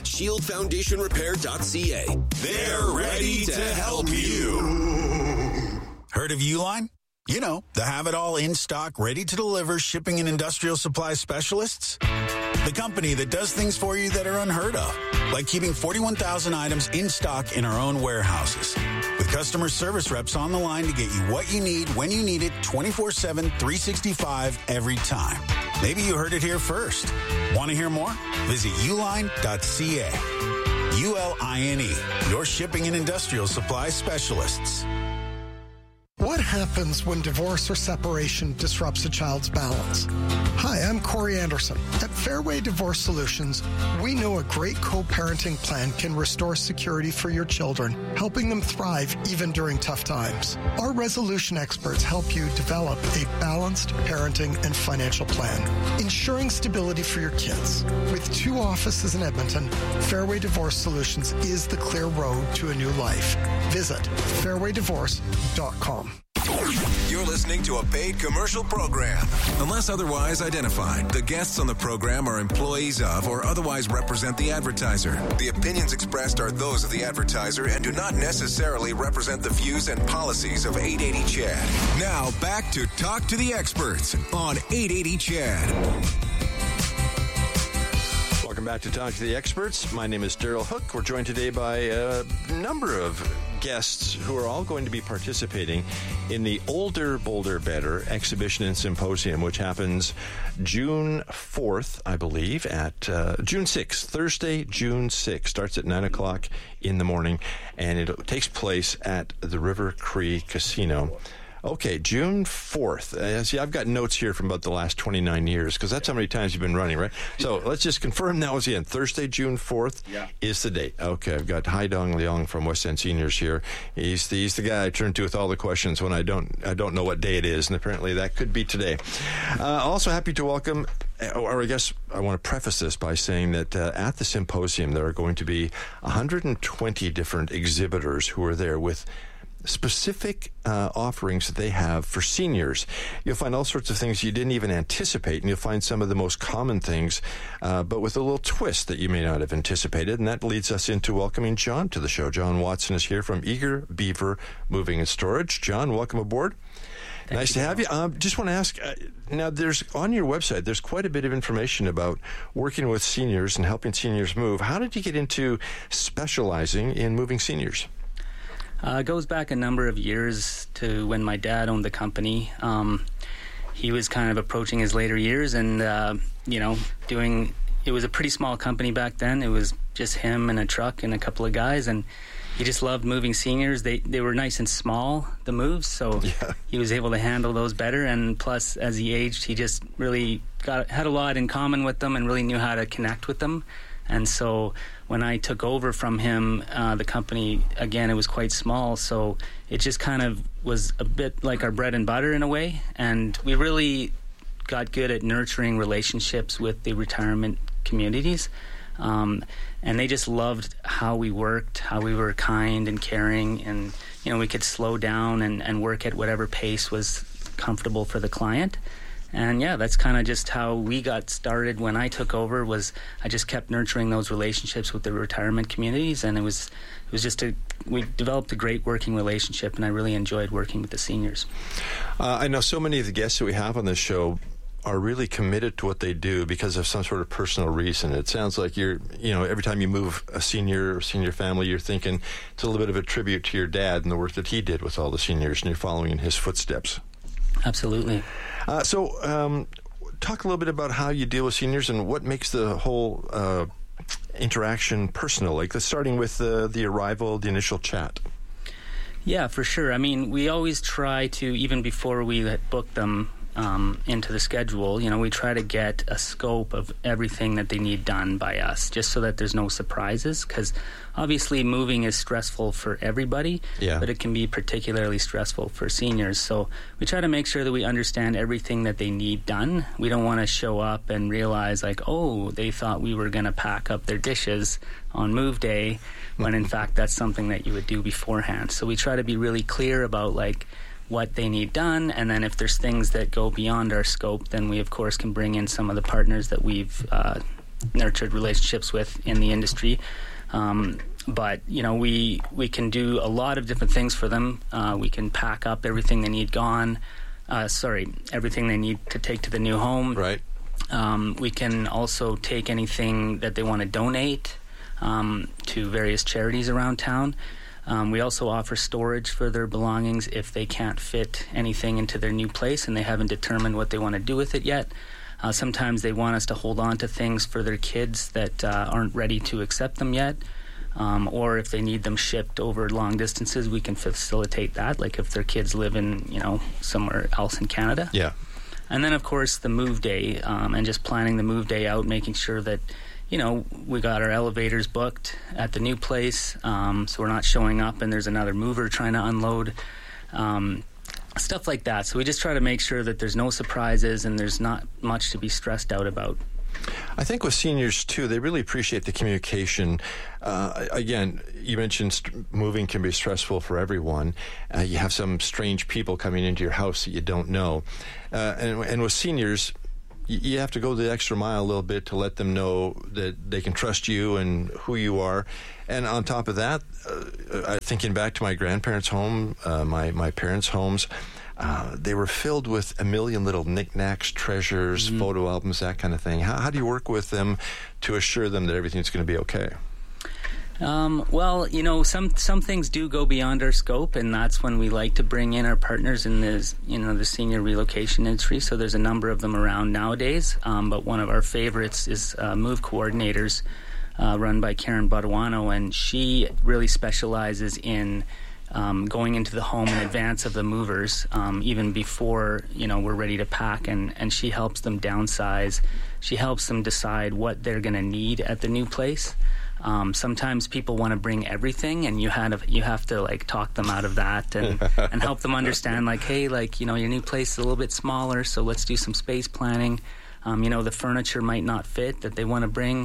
ShieldFoundationRepair.ca. They're ready to help you. Heard of Uline? You know, the have-it-all in-stock, ready-to-deliver shipping and industrial supply specialists. The company that does things for you that are unheard of, like keeping 41,000 items in stock in our own warehouses. With customer service reps on the line to get you what you need, when you need it, 24/7, 365, every time. Maybe you heard it here first. Want to hear more? Visit uline.ca. ULINE, your shipping and industrial supply specialists. What happens when divorce or separation disrupts a child's balance? Hi, I'm Corey Anderson. At Fairway Divorce Solutions, we know a great co-parenting plan can restore security for your children, helping them thrive even during tough times. Our resolution experts help you develop a balanced parenting and financial plan, ensuring stability for your kids. With 2 offices in Edmonton, Fairway Divorce Solutions is the clear road to a new life. Visit fairwaydivorce.com. You're listening to a paid commercial program. Unless otherwise identified, the guests on the program are employees of or otherwise represent the advertiser. The opinions expressed are those of the advertiser and do not necessarily represent the views and policies of 880 CHAD. Now, back to Talk to the Experts on 880 CHAD. Welcome back to Talk to the Experts. My name is Daryl Hook. We're joined today by a number of guests who are all going to be participating in the Older, Bolder, Better exhibition and symposium, which happens June 4th, I believe, at June 6th, Thursday, June 6th. Starts at 9 o'clock in the morning, and it takes place at the River Cree Casino. Okay, June 4th. See, I've got notes here from about the last 29 years, because that's how many times you've been running, right? So let's just confirm that was the end. Thursday, June 4th is the date. Okay, I've got Hai Dong Leong from West End Seniors here. He's the guy I turn to with all the questions when I don't know what day it is, and apparently that could be today. Also happy to welcome, or I guess I want to preface this by saying that at the symposium there are going to be 120 different exhibitors who are there with specific offerings that they have for seniors. You'll find all sorts of things you didn't even anticipate, and you'll find some of the most common things, but with a little twist that you may not have anticipated. And that leads us into welcoming John to the show. John Watson is here from Eager Beaver Moving and Storage. John, welcome aboard. Nice to have you. Just want to ask, now there's on your website, there's quite a bit of information about working with seniors and helping seniors move. How did you get into specializing in moving seniors? It goes back a number of years to when my dad owned the company. He was kind of approaching his later years and, it was a pretty small company back then. It was just him and a truck and a couple of guys, and he just loved moving seniors. They were nice and small, the moves, so he was able to handle those better. And plus, as he aged, he just really had a lot in common with them and really knew how to connect with them. And so when I took over from him, the company, again, it was quite small, so it just kind of was a bit like our bread and butter in a way. And we really got good at nurturing relationships with the retirement communities. And they just loved how we worked, how we were kind and caring, and, we could slow down and work at whatever pace was comfortable for the client. And that's kind of just how we got started when I took over. Was I just kept nurturing those relationships with the retirement communities, and it was just we developed a great working relationship, and I really enjoyed working with the seniors. I know so many of the guests that we have on this show are really committed to what they do because of some sort of personal reason. It sounds like every time you move a senior family, you're thinking it's a little bit of a tribute to your dad and the work that he did with all the seniors, and you're following in his footsteps. Absolutely. So talk a little bit about how you deal with seniors and what makes the whole interaction personal, like starting with the arrival, the initial chat. Yeah, for sure. I mean, we always try to, even before we book them into the schedule, we try to get a scope of everything that they need done by us, just so that there's no surprises, because obviously moving is stressful for everybody, but it can be particularly stressful for seniors. So we try to make sure that we understand everything that they need done. We don't want to show up and realize they thought we were going to pack up their dishes on move day, when in fact that's something that you would do beforehand. So we try to be really clear about what they need done, and then if there's things that go beyond our scope, then we of course can bring in some of the partners that we've nurtured relationships with in the industry. But, we can do a lot of different things for them. We can pack up everything they need everything they need to take to the new home. Right. We can also take anything that they want to donate to various charities around town. We also offer storage for their belongings if they can't fit anything into their new place and they haven't determined what they want to do with it yet. Sometimes they want us to hold on to things for their kids that aren't ready to accept them yet. Or if they need them shipped over long distances, we can facilitate that, like if their kids live in, somewhere else in Canada. Yeah. And then, of course, the move day, and just planning the move day out, making sure that, we got our elevators booked at the new place, so we're not showing up and there's another mover trying to unload, stuff like that. So we just try to make sure that there's no surprises and there's not much to be stressed out about. I think with seniors, too, they really appreciate the communication. Again, you mentioned moving can be stressful for everyone. You have some strange people coming into your house that you don't know. And with seniors, you have to go the extra mile a little bit to let them know that they can trust you and who you are. And on top of that, thinking back to my grandparents' home, my parents' homes, they were filled with a million little knickknacks, treasures, photo albums, that kind of thing. How do you work with them to assure them that everything's going to be okay? Well, some things do go beyond our scope, and that's when we like to bring in our partners in the senior relocation industry. So there's a number of them around nowadays, but one of our favorites is Move Coordinators, run by Karen Boduano, and she really specializes in going into the home in advance of the movers, even before we're ready to pack, and she helps them downsize. She helps them decide what they're going to need at the new place. Sometimes people want to bring everything, and you have to talk them out of that and help them understand hey, your new place is a little bit smaller, so let's do some space planning. The furniture might not fit that they want to bring.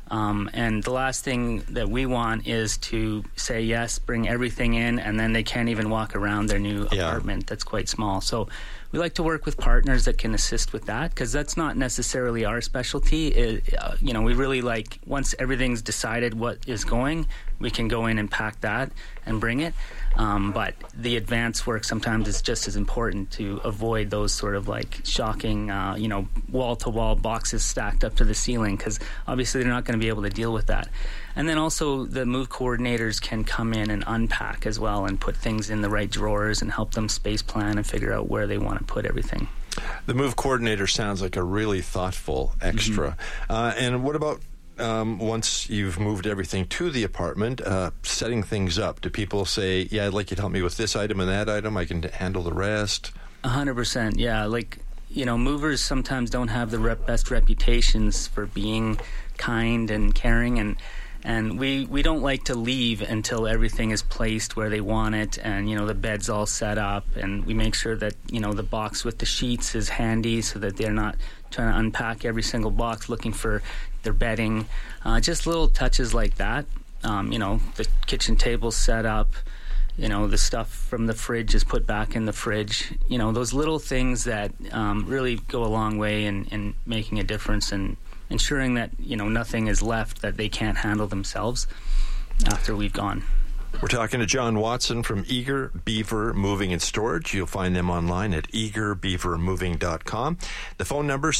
And the last thing that we want is to say, yes, bring everything in, and then they can't even walk around their new apartment that's quite small. So we like to work with partners that can assist with that, because that's not necessarily our specialty. We really once everything's decided what is going, we can go in and pack that and bring it. But the advance work sometimes is just as important to avoid those sort of shocking, wall-to-wall boxes stacked up to the ceiling, because obviously they're not going to be able to deal with that. And then also the Move Coordinators can come in and unpack as well and put things in the right drawers and help them space plan and figure out where they want to put everything. The Move Coordinator sounds like a really thoughtful extra. And what about once you've moved everything to the apartment, setting things up? Do people say, yeah, I'd like you to help me with this item and that item, I can handle the rest? 100%, yeah. Movers sometimes don't have the best reputations for being kind and caring, and we don't like to leave until everything is placed where they want it, and the bed's all set up, and we make sure that the box with the sheets is handy so that they're not trying to unpack every single box looking for their bedding. Just little touches like that. The kitchen table's set up, the stuff from the fridge is put back in the fridge. Those little things that really go a long way in making a difference and ensuring that nothing is left that they can't handle themselves after we've gone. We're talking to John Watson from Eager Beaver Moving and Storage. You'll find them online at eagerbeavermoving.com. The phone number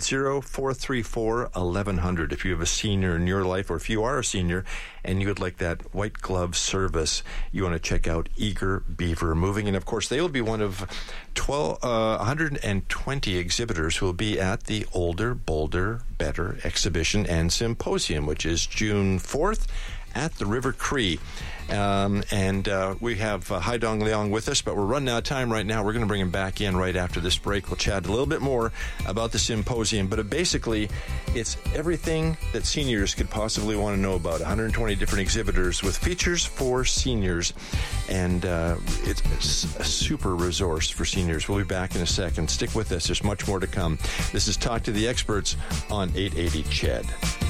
780-434-1100. If you have a senior in your life, or if you are a senior and you would like that white glove service, you want to check out Eager Beaver Moving. And of course, they will be one of 120 exhibitors who will be at the Older, Bolder, Better Exhibition and Symposium, which is June 4th at the River Cree. We have Hai Dong Leong with us, but we're running out of time right now. We're going to bring him back in right after this break. We'll chat a little bit more about the symposium, but basically it's everything that seniors could possibly want to know about. 120 different exhibitors with features for seniors, and it's a super resource for seniors. We'll be back in a second. Stick with us. There's much more to come. This is Talk to the Experts on 880 CHED.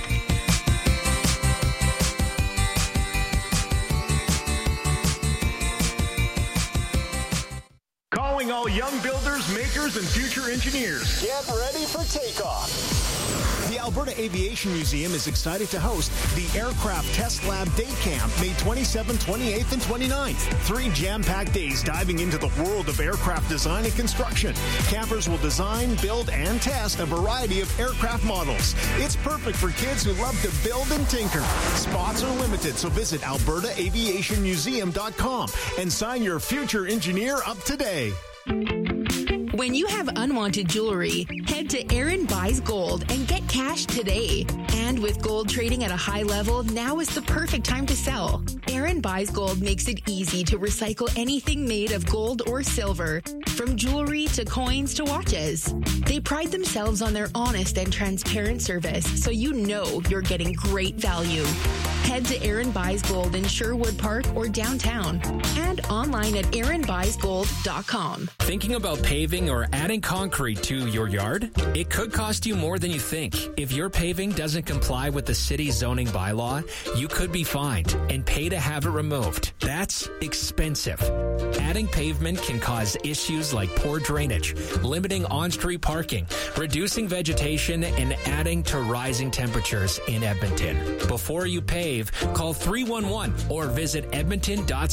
Calling all young builders, makers, and future engineers. Get ready for takeoff. The Alberta Aviation Museum is excited to host the Aircraft Test Lab Day Camp, May 27th, 28th, and 29th. 3 jam-packed days diving into the world of aircraft design and construction. Campers will design, build, and test a variety of aircraft models. It's perfect for kids who love to build and tinker. Spots are limited, so visit albertaaviationmuseum.com and sign your future engineer up today. When you have unwanted jewelry, head to Aaron Buys Gold and get cash today. And with gold trading at a high level, now is the perfect time to sell. Aaron Buys Gold makes it easy to recycle anything made of gold or silver, from jewelry to coins to watches. They pride themselves on their honest and transparent service, so you know you're getting great value. Head to Aaron Buys Gold in Sherwood Park or downtown, and online at aaronbuysgold.com. Thinking about paving or adding concrete to your yard? It could cost you more than you think. If your paving doesn't comply with the city's zoning bylaw, you could be fined and pay to have it removed. That's expensive. Adding pavement can cause issues like poor drainage, limiting on-street parking, reducing vegetation, and adding to rising temperatures in Edmonton. Before you pave, call 311 or visit edmonton.ca.